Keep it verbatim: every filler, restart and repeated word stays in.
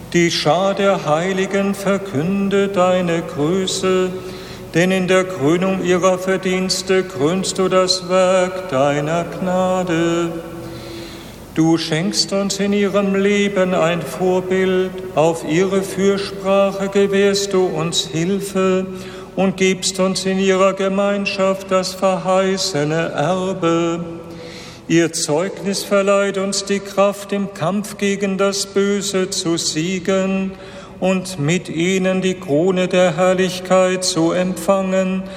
Die Schar der Heiligen verkündet deine Grüße, denn in der Krönung ihrer Verdienste krönst du das Werk deiner Gnade. Du schenkst uns in ihrem Leben ein Vorbild, auf ihre Fürsprache gewährst du uns Hilfe und gibst uns in ihrer Gemeinschaft das verheißene Erbe. Ihr Zeugnis verleiht uns die Kraft, im Kampf gegen das Böse zu siegen und mit ihnen die Krone der Herrlichkeit zu empfangen,